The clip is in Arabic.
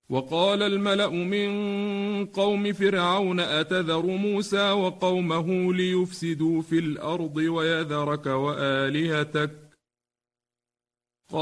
وقال الملأ من قوم فرعون أتذر موسى وقومه ليفسدوا في الأرض ويذرك وآلهتك